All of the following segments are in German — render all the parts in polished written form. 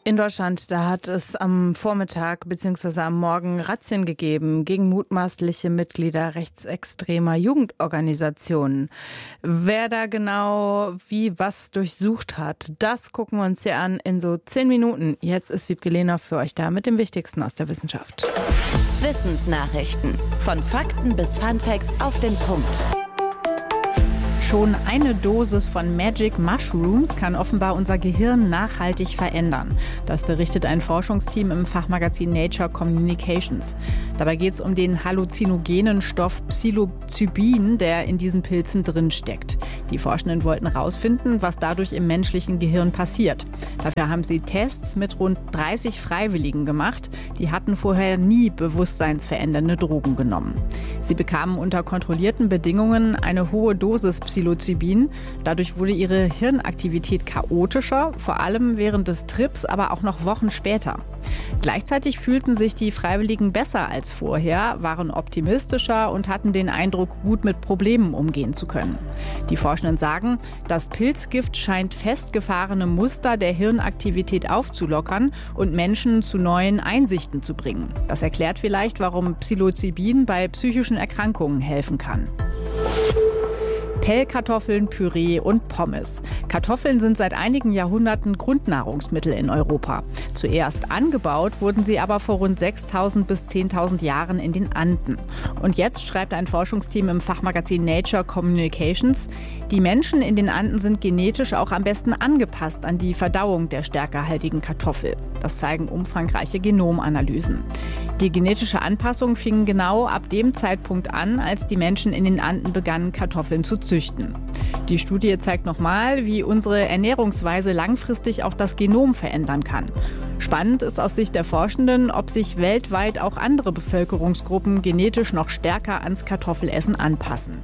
In Deutschland, da hat es am Vormittag bzw. am Morgen Razzien gegeben gegen mutmaßliche Mitglieder rechtsextremer Jugendorganisationen. Wer da genau wie was durchsucht hat, das gucken wir uns hier an in so 10 Minuten. Jetzt ist Wiebke Lehner für euch da mit dem Wichtigsten aus der Wissenschaft. Wissensnachrichten. Von Fakten bis Funfacts auf den Punkt. Schon eine Dosis von Magic Mushrooms kann offenbar unser Gehirn nachhaltig verändern. Das berichtet ein Forschungsteam im Fachmagazin Nature Communications. Dabei geht es um den halluzinogenen Stoff Psilocybin, der in diesen Pilzen drinsteckt. Die Forschenden wollten herausfinden, was dadurch im menschlichen Gehirn passiert. Dafür haben sie Tests mit rund 30 Freiwilligen gemacht. Die hatten vorher nie bewusstseinsverändernde Drogen genommen. Sie bekamen unter kontrollierten Bedingungen eine hohe Dosis Psilocybin. Dadurch wurde ihre Hirnaktivität chaotischer, vor allem während des Trips, aber auch noch Wochen später. Gleichzeitig fühlten sich die Freiwilligen besser als vorher, waren optimistischer und hatten den Eindruck, gut mit Problemen umgehen zu können. Die Forschenden sagen, das Pilzgift scheint festgefahrene Muster der Hirnaktivität aufzulockern und Menschen zu neuen Einsichten zu bringen. Das erklärt vielleicht, warum Psilocybin bei psychischen Erkrankungen helfen kann. Pellkartoffeln, Püree und Pommes. Kartoffeln sind seit einigen Jahrhunderten Grundnahrungsmittel in Europa. Zuerst angebaut wurden sie aber vor rund 6.000 bis 10.000 Jahren in den Anden. Und jetzt schreibt ein Forschungsteam im Fachmagazin Nature Communications, die Menschen in den Anden sind genetisch auch am besten angepasst an die Verdauung der stärkehaltigen Kartoffel. Das zeigen umfangreiche Genomanalysen. Die genetische Anpassung fing genau ab dem Zeitpunkt an, als die Menschen in den Anden begannen, Kartoffeln zu züchten. Die Studie zeigt nochmal, wie unsere Ernährungsweise langfristig auch das Genom verändern kann. Spannend ist aus Sicht der Forschenden, ob sich weltweit auch andere Bevölkerungsgruppen genetisch noch stärker ans Kartoffelessen anpassen.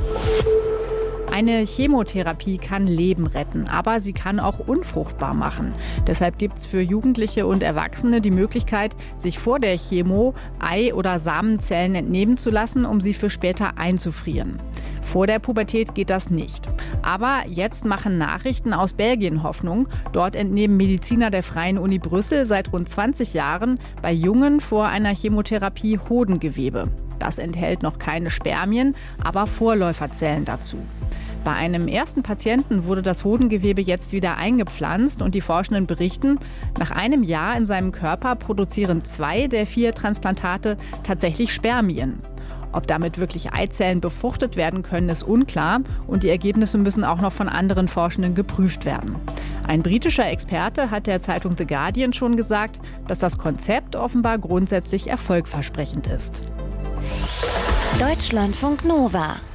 Eine Chemotherapie kann Leben retten, aber sie kann auch unfruchtbar machen. Deshalb gibt es für Jugendliche und Erwachsene die Möglichkeit, sich vor der Chemo Ei- oder Samenzellen entnehmen zu lassen, um sie für später einzufrieren. Vor der Pubertät geht das nicht. Aber jetzt machen Nachrichten aus Belgien Hoffnung. Dort entnehmen Mediziner der Freien Uni Brüssel seit rund 20 Jahren bei Jungen vor einer Chemotherapie Hodengewebe. Das enthält noch keine Spermien, aber Vorläuferzellen dazu. Bei einem ersten Patienten wurde das Hodengewebe jetzt wieder eingepflanzt und die Forschenden berichten, nach einem Jahr in seinem Körper produzieren 2 der 4 Transplantate tatsächlich Spermien. Ob damit wirklich Eizellen befruchtet werden können, ist unklar und die Ergebnisse müssen auch noch von anderen Forschenden geprüft werden. Ein britischer Experte hat der Zeitung The Guardian schon gesagt, dass das Konzept offenbar grundsätzlich erfolgversprechend ist. Deutschlandfunk Nova